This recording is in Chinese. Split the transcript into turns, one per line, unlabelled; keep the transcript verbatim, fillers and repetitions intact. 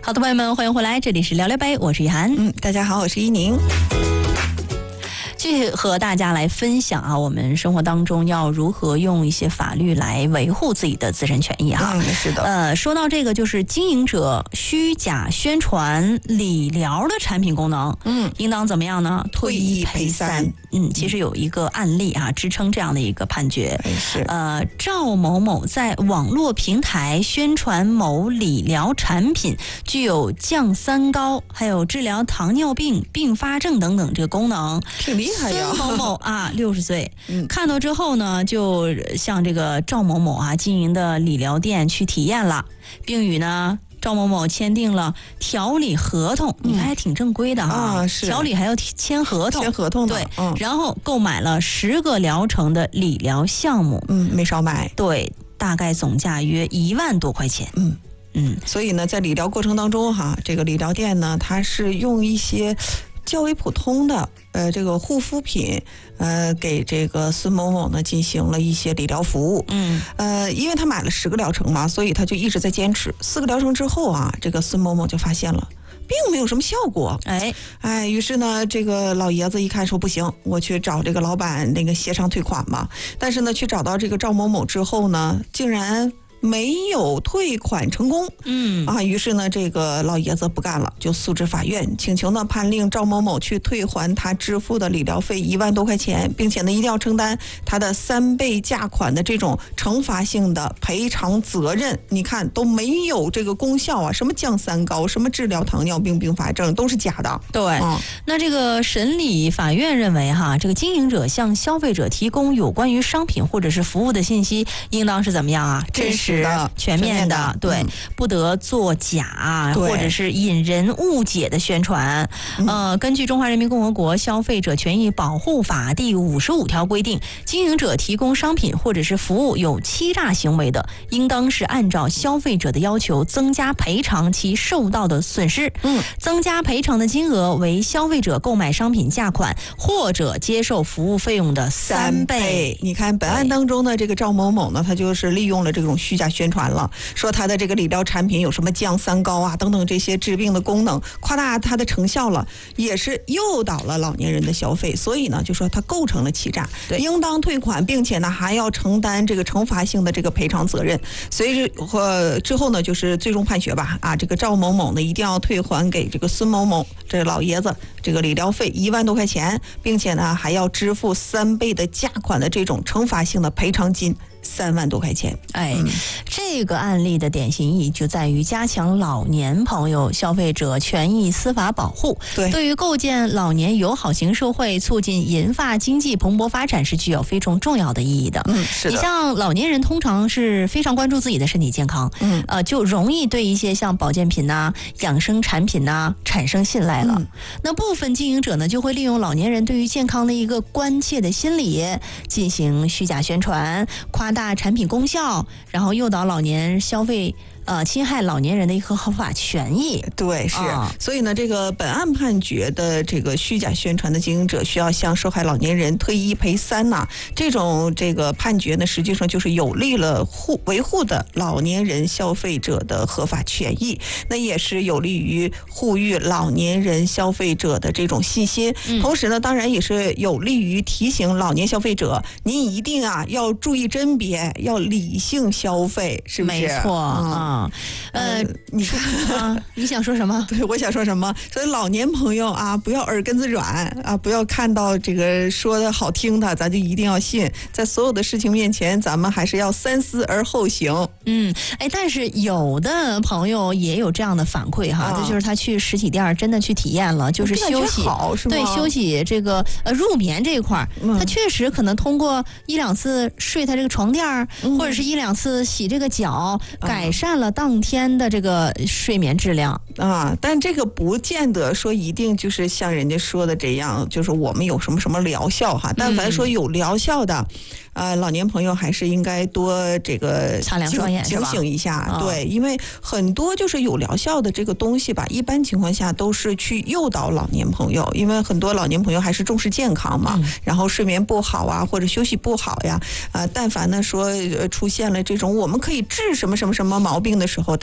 好的，朋友们，欢迎回来，这里是聊聊呗，我是雨涵。
嗯，大家好，我是依宁。
继续和大家来分享啊，我们生活当中要如何用一些法律来维护自己的自身权益哈。
嗯，是的。
呃，说到这个，就是经营者虚假宣传理疗的产品功能，嗯，应当怎么样呢？退一赔三。嗯，其实有一个案例啊，支撑这样的一个判决。
是。
呃，赵某某在网络平台宣传某理疗产品具有降三高，还有治疗糖尿病并发症等等这个功能，
挺厉害呀。
孙某某啊，六十岁，
嗯，
看到之后呢，就向这个赵某某啊经营的理疗店去体验了，并与呢赵某某签订了调理合同，嗯、你看还挺正规的哈、
啊，是
调理还要签合同，
签合同的，
对，
嗯，
然后购买了十个疗程的理疗项目，
嗯，没少买，
对，大概总价约一万多块钱，
嗯
嗯，
所以呢，在理疗过程当中哈，这个理疗店呢，它是用一些较为普通的呃这个护肤品，呃给这个孙某某呢进行了一些理疗服务。
嗯，
呃，因为他买了十个疗程嘛，所以他就一直在坚持。四个疗程之后啊，这个孙某某就发现了，并没有什么效果。
哎
哎，于是呢，这个老爷子一看说不行，我去找这个老板那个协商退款吧。但是呢，去找到这个赵某某之后呢，竟然没有退款成功，
嗯
啊，于是呢，这个老爷子不干了，就诉至法院，请求呢判令赵某某去退还他支付的理疗费一万多块钱，并且呢一定要承担他的三倍价款的这种惩罚性的赔偿责任。你看都没有这个功效啊，什么降三高，什么治疗糖尿病并发症都是假的。
对，嗯、那这个审理法院认为哈，这个经营者向消费者提供有关于商品或者是服务的信息，应当是怎么样啊？真实。
的
全面的，
面的
对、
嗯，
不得作假或者是引人误解的宣传。
嗯、
呃，根据《中华人民共和国消费者权益保护法》第五十五条规定，经营者提供商品或者是服务有欺诈行为的，应当是按照消费者的要求增加赔偿其受到的损失。
嗯，
增加赔偿的金额为消费者购买商品价款或者接受服务费用的三倍。
你看本案当中呢，这个赵某某呢，他就是利用了这种虚假宣传了，说他的这个理疗产品有什么降三高啊等等这些治病的功能，夸大它的成效了，也是诱导了老年人的消费，所以呢就说他构成了欺诈，应当退款，并且呢还要承担这个惩罚性的这个赔偿责任。所以呃之后呢就是最终判决吧，啊这个赵某某呢一定要退还给这个孙某某这个老爷子这个理疗费一万多块钱，并且呢还要支付三倍的价款的这种惩罚性的赔偿金三万多块钱。
哎、嗯，这个案例的典型意义就在于加强老年朋友消费者权益司法保护，
对，
对于构建老年友好型社会、促进银发经济蓬勃发展是具有非常重要的意义的。
嗯，是的。
你像老年人通常是非常关注自己的身体健康，
嗯，
呃，就容易对一些像保健品呐、啊、养生产品呐、啊、产生信赖了、嗯。那部分经营者呢，就会利用老年人对于健康的一个关切的心理，进行虚假宣传，夸大产品功效，然后诱导老年消费，呃，侵害老年人的一个合法权益。
对，是、
啊。
所以呢，这个本案判决的这个虚假宣传的经营者需要向受害老年人退一赔三呐、啊。这种这个判决呢，实际上就是有利了护维护的老年人消费者的合法权益，那也是有利于呼吁老年人消费者的这种信心。嗯、同时呢，当然也是有利于提醒老年消费者，您一定啊要注意甄别，要理性消费，是不是？
没错啊。嗯、呃，
你看
啊，你想说什么？
对，我想说什么？所以老年朋友啊，不要耳根子软啊，不要看到这个说的好听的，咱就一定要信。在所有的事情面前，咱们还是要三思而后行。
嗯，哎，但是有的朋友也有这样的反馈哈，这、啊、就是他去实体店真的去体验了，就是休息，
好是吗？
对，休息这个呃入眠这一块，
嗯、
他确实可能通过一两次睡他这个床垫、嗯，或者是一两次洗这个脚，嗯、改善了当天的这个睡眠质量
啊。但这个不见得说一定就是像人家说的这样，就是我们有什么什么疗效哈。但凡说有疗效的。嗯呃，老年朋友还是应该多这个
擦亮双眼，
警醒一下、
哦，
对，因为很多就是有疗效的这个东西吧，一般情况下都是去诱导老年朋友，因为很多老年朋友还是重视健康嘛，嗯、然后睡眠不好啊，或者休息不好呀，呃，但凡呢说、呃、出现了这种我们可以治什么什么什么毛病的时候，